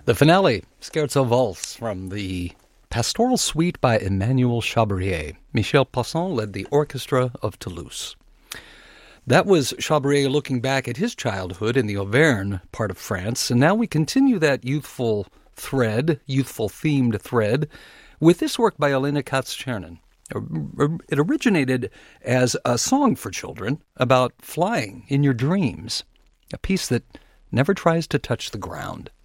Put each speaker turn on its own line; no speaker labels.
The finale, Scherzo Valse, from the Pastoral Suite by Emmanuel Chabrier. Michel Passon led the orchestra of Toulouse. That was Chabrier looking back at his childhood in the Auvergne part of France, and now we continue that youthful themed thread, with this work by Elena Katz-Chernin. It originated as a song for children about flying in your dreams, a piece that never tries to touch the ground.